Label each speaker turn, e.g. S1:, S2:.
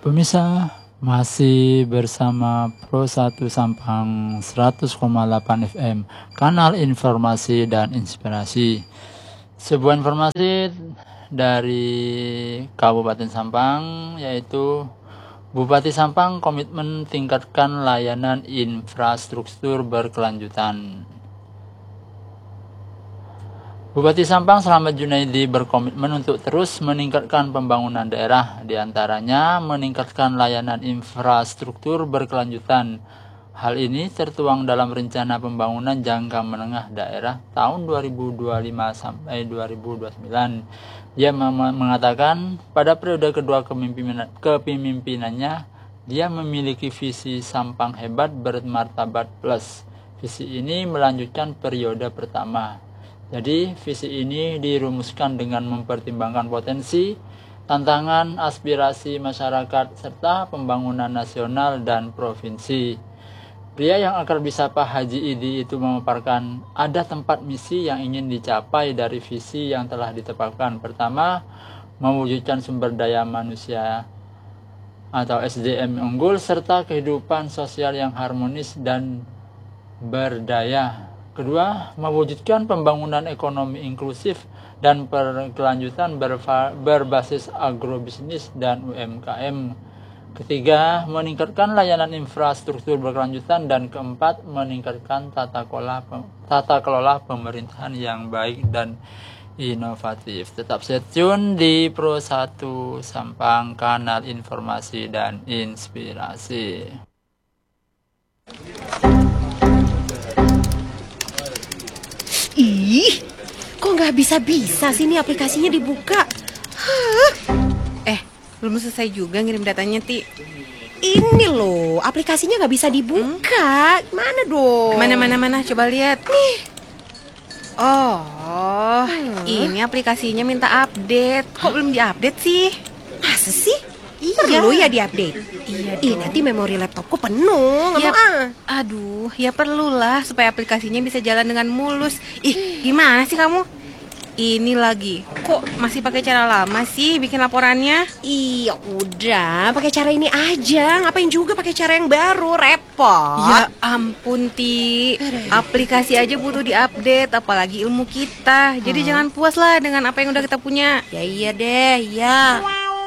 S1: Pemirsa, masih bersama Pro 1 Sampang 100,8 FM, kanal informasi dan inspirasi. Sebuah informasi dari Kabupaten Sampang, yaitu Bupati Sampang komitmen tingkatkan layanan infrastruktur berkelanjutan. Bupati Sampang Slamet Junaidi berkomitmen untuk terus meningkatkan pembangunan daerah, diantaranya meningkatkan layanan infrastruktur berkelanjutan. Hal ini tertuang dalam rencana pembangunan jangka menengah daerah tahun 2025 sampai 2029. Dia mengatakan pada periode kedua kepemimpinannya, dia memiliki visi Sampang Hebat Bermartabat Plus. Visi ini melanjutkan periode pertama. Jadi, visi ini dirumuskan dengan mempertimbangkan potensi, tantangan, aspirasi masyarakat, serta pembangunan nasional dan provinsi. Pria yang akrab disapa Haji Idi itu memaparkan ada tempat misi yang ingin dicapai dari visi yang telah ditetapkan. Pertama, mewujudkan sumber daya manusia atau SDM unggul, serta kehidupan sosial yang harmonis dan berdaya. Kedua, mewujudkan pembangunan ekonomi inklusif dan berkelanjutan berbasis agrobisnis dan UMKM. Ketiga, meningkatkan layanan infrastruktur berkelanjutan. Dan keempat, meningkatkan tata kelola pemerintahan yang baik dan inovatif. Tetap stay tune di Pro 1 Sampang, kanal informasi dan inspirasi.
S2: Ih, kok nggak bisa-bisa sih ini aplikasinya dibuka? Hah?
S3: Belum selesai juga ngirim datanya, Ti.
S2: Ini loh, aplikasinya nggak bisa dibuka. Mana dong?
S3: Mana, coba lihat. Nih. Oh, ini aplikasinya minta update. Kok belum diupdate sih?
S2: Masa sih?
S3: Iya.
S2: Perlu ya diupdate?
S3: Iya
S2: Ih,
S3: dong.
S2: nanti memori laptopku penuh. Nggak
S3: Ya,
S2: mau
S3: aduh, ya perlulah supaya aplikasinya bisa jalan dengan mulus. Ih, gimana sih kamu? Ini lagi, kok masih pakai cara lama sih bikin laporannya?
S2: Iya, udah pakai cara ini aja. Ngapain juga pakai cara yang baru? Repot.
S3: Ya ampun, Ti. Aplikasi aja butuh diupdate, apalagi ilmu kita. Jadi jangan puas lah dengan apa yang udah kita punya.
S2: Ya iya deh, ya.